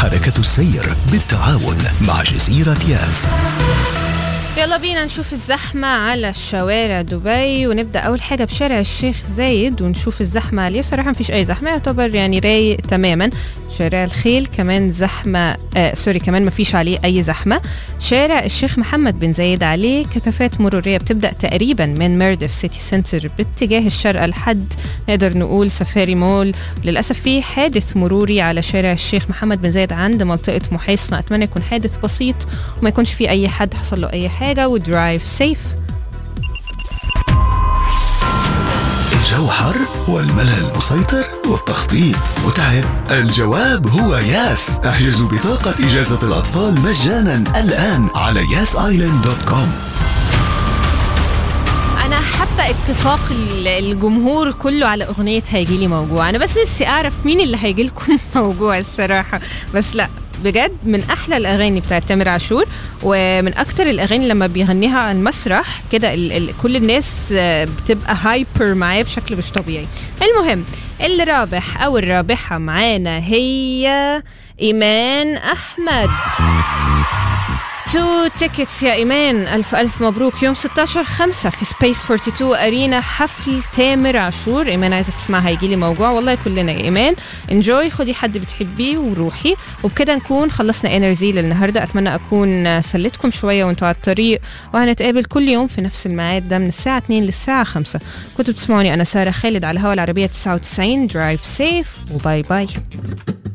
حركة السير بالتعاون مع جزيرة ياس. يلا بينا نشوف الزحمة على الشوارع دبي، ونبدأ أول حاجة بشارع الشيخ زايد ونشوف الزحمة عليه. صراحة مفيش أي زحمة، يعتبر يعني رايق تماما. شارع الخيل كمان زحمة كمان مفيش عليه أي زحمة. شارع الشيخ محمد بن زايد عليه كثافات مرورية بتبدأ تقريبا من ميردف سيتي سنتر باتجاه الشرق لحد نقدر نقول سفاري مول. للأسف في حادث مروري على شارع الشيخ محمد بن زايد عند منطقة محيصنة، أتمنى يكون حادث بسيط وما يكونش في أي حد حصل له أي حاجة. ودرايف سيف. الجو حر والملل مسيطر والتخطيط متعب. الجواب هو ياس. احجزوا بطاقة إجازة الأطفال مجانا الآن على yasisland.com. أنا حابة اتفاق الجمهور كله على أغنية هيجيلي موجوع. أنا بس نفسي أعرف مين اللي هيجيلكم موجوع الصراحة. بس لا بجد من أحلى الأغاني بتاعت تامر عاشور، ومن أكتر الأغاني لما بيغنيها على المسرح كده كل الناس بتبقى هايبر معاه بشكل مش طبيعي. المهم الرابح أو الرابحة معانا هي إيمان أحمد. 2 تيكتس يا إيمان، ألف ألف مبروك. يوم 16/5 في سبيس 42 أرينا حفل تامر عاشور. إيمان عايزة تسمعها هيجيلي موجوع. والله كلنا يا إيمان انجوي، خدي حد بتحبيه وروحي. وبكده نكون خلصنا انرجي للنهاردة. أتمنى أكون سلتكم شوية وانتوا على الطريق، وهنتقابل كل يوم في نفس الميعاد ده من الساعة 2 للساعة 5. كنتوا بتسمعوني أنا سارة خالد على هوا العربية 99. درايف سيف وباي باي.